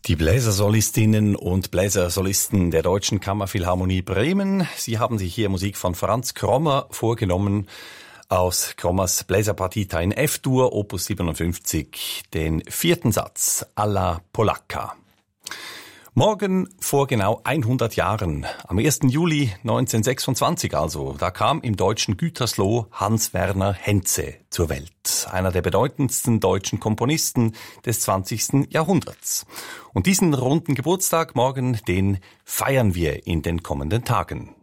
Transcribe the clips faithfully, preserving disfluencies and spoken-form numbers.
Die Bläsersolistinnen und Bläsersolisten der Deutschen Kammerphilharmonie Bremen, sie haben sich hier Musik von Franz Krommer vorgenommen aus Krommers Bläserpartita in F-Dur, Opus siebenundfünfzig, den vierten Satz alla Polacca. Morgen vor genau hundert Jahren, am ersten Juli neunzehnhundertsechsundzwanzig also, da kam im deutschen Gütersloh Hans Werner Henze zur Welt, einer der bedeutendsten deutschen Komponisten des zwanzigsten Jahrhunderts. Und diesen runden Geburtstag morgen, den feiern wir in den kommenden Tagen.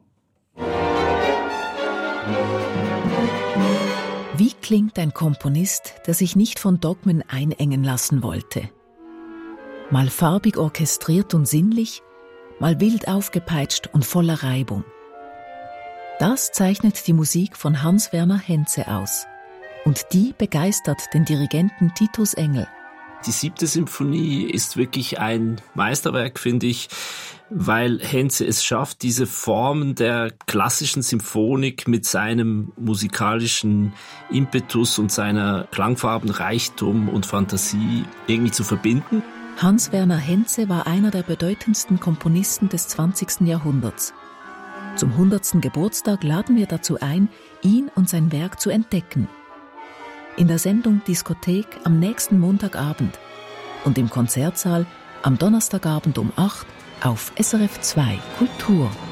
Wie klingt ein Komponist, der sich nicht von Dogmen einengen lassen wollte? Mal farbig orchestriert und sinnlich, mal wild aufgepeitscht und voller Reibung. Das zeichnet die Musik von Hans Werner Henze aus. Und die begeistert den Dirigenten Titus Engel. Die siebte Symphonie ist wirklich ein Meisterwerk, finde ich, weil Henze es schafft, diese Formen der klassischen Symphonik mit seinem musikalischen Impetus und seiner Klangfarbenreichtum und Fantasie irgendwie zu verbinden. Hans Werner Henze war einer der bedeutendsten Komponisten des zwanzigsten Jahrhunderts. Zum hundertsten Geburtstag laden wir dazu ein, ihn und sein Werk zu entdecken. In der Sendung Diskothek am nächsten Montagabend und im Konzertsaal am Donnerstagabend um acht auf S R F zwei Kultur.